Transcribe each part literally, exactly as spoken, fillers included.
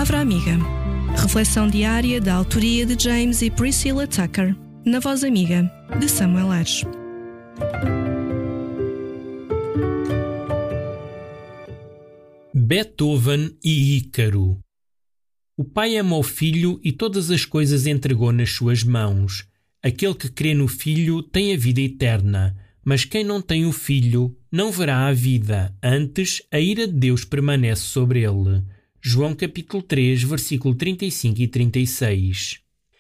Palavra Amiga. Reflexão diária da autoria de James e Priscilla Tucker, na voz amiga de Samuel Ares. Beethoven e Ícaro. O pai ama o filho e todas as coisas entregou nas suas mãos. Aquele que crê no filho tem a vida eterna, mas quem não tem o filho não verá a vida, antes a ira de Deus permanece sobre ele. João capítulo três, versículo trinta e cinco e trinta e seis.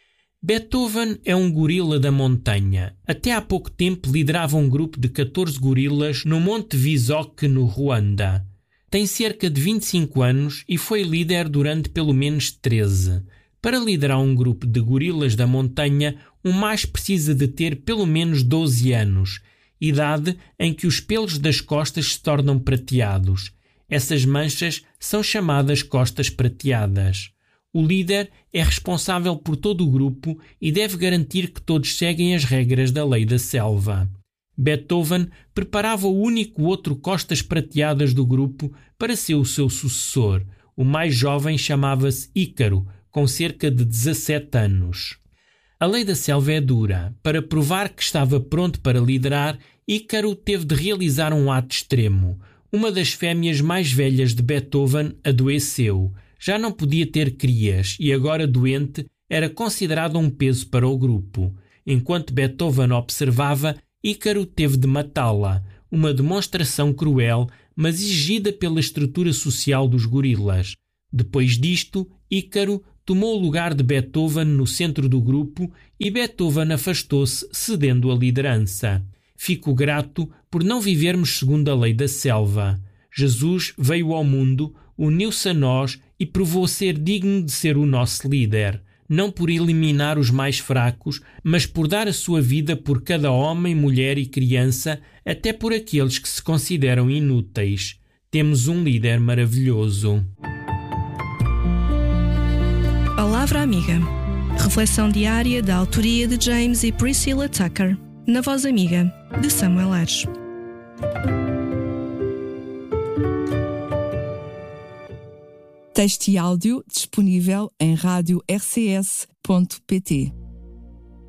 Beethoven é um gorila da montanha. Até há pouco tempo liderava um grupo de catorze gorilas no Monte Visoque, no Ruanda. Tem cerca de vinte e cinco anos e foi líder durante pelo menos treze. Para liderar um grupo de gorilas da montanha, um macho precisa de ter pelo menos doze anos, idade em que os pelos das costas se tornam prateados. Essas manchas são chamadas costas prateadas. O líder é responsável por todo o grupo e deve garantir que todos seguem as regras da lei da selva. Beethoven preparava o único outro costas prateadas do grupo para ser o seu sucessor. O mais jovem chamava-se Ícaro, com cerca de dezassete anos. A lei da selva é dura. Para provar que estava pronto para liderar, Ícaro teve de realizar um ato extremo. Uma das fêmeas mais velhas de Beethoven adoeceu. Já não podia ter crias e, agora doente, era considerada um peso para o grupo. Enquanto Beethoven observava, Ícaro teve de matá-la. Uma demonstração cruel, mas exigida pela estrutura social dos gorilas. Depois disto, Ícaro tomou o lugar de Beethoven no centro do grupo e Beethoven afastou-se, cedendo a liderança. Fico grato por não vivermos segundo a lei da selva. Jesus veio ao mundo, uniu-se a nós e provou ser digno de ser o nosso líder, não por eliminar os mais fracos, mas por dar a sua vida por cada homem, mulher e criança, até por aqueles que se consideram inúteis. Temos um líder maravilhoso. Palavra Amiga. Reflexão diária da autoria de James e Priscilla Tucker, na voz amiga de Samuel Ares. Texto e áudio disponível em rádio r c s ponto p t.